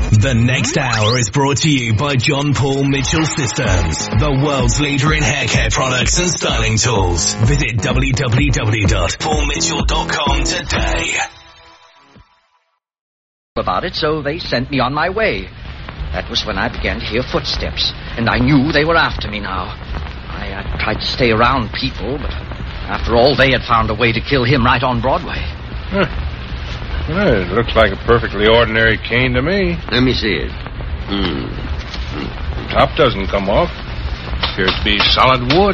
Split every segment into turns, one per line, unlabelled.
The next hour is brought to you by John Paul Mitchell Systems, the world's leader in hair care products and styling tools. Visit www.paulmitchell.com today.
About it, so they sent me on my way. That was when I began to hear footsteps, and I knew they were after me now. I tried to stay around people, but after all, they had found a way to kill him right on Broadway.
Huh. Well, it looks like a perfectly ordinary cane to me.
Let me see it.
The top doesn't come off. Appears to be solid wood.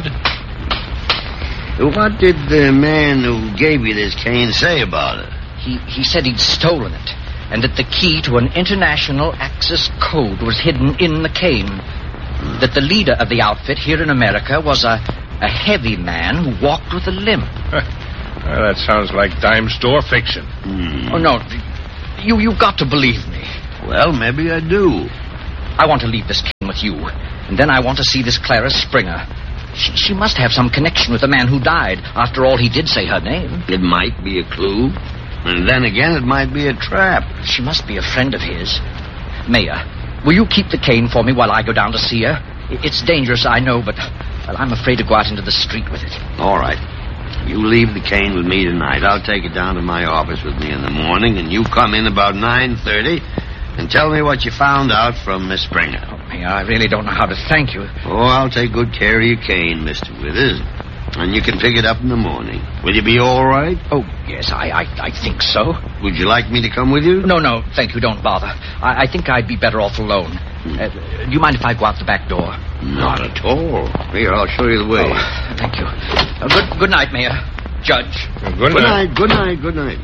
What did the man who gave you this cane say about it?
He said he'd stolen it, and that the key to an international access code was hidden in the cane. That the leader of the outfit here in America was a heavy man who walked with a limp.
Well, that sounds like dime store fiction.
Oh, no. You've got to believe me.
Well, maybe I do.
I want to leave this cane with you, and then I want to see this Clara Springer. She must have some connection with the man who died. After all, he did say her name.
It might be a clue, and then again it might be a trap.
She must be a friend of his. Mayor, will you keep the cane for me while I go down to see her? It's dangerous, I know, but I'm afraid to go out into the street with it.
All right. You leave the cane with me tonight. I'll take it down to my office with me in the morning, and you come in about 9:30 and tell me what you found out from Miss Springer.
Oh, Mayor, I really don't know how to thank you.
Oh, I'll take good care of your cane, Mr. Withers, and you can pick it up in the morning. Will you be all right?
Oh, yes, I think so.
Would you like me to come with you?
No, thank you, don't bother. I think I'd be better off alone. Do you mind if I go out the back door?
Not at all. Here, I'll show you the way.
Oh, thank you. Good night, Mayor. Judge.
Good night.
Good night.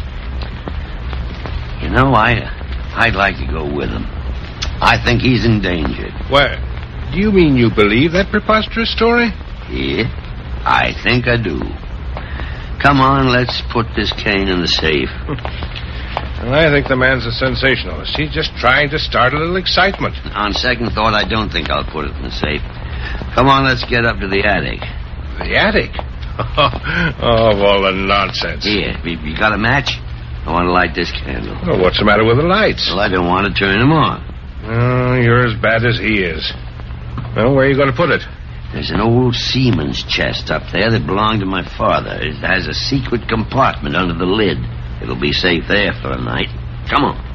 You know, I'd like to go with him. I think he's endangered.
Well, do you mean you believe that preposterous story?
Yeah, I think I do. Come on, let's put this cane in the safe.
Well, I think the man's a sensationalist. He's just trying to start a little excitement.
On second thought, I don't think I'll put it in the safe. Come on, let's get up to the attic.
The attic? Oh, of all the nonsense.
Here, you got a match? I want to light this candle.
Well, what's the matter with the lights?
Well, I don't want to turn them on.
Oh, you're as bad as he is. Well, where are you going to put it?
There's an old seaman's chest up there that belonged to my father. It has a secret compartment under the lid. It'll be safe there for a night. Come on.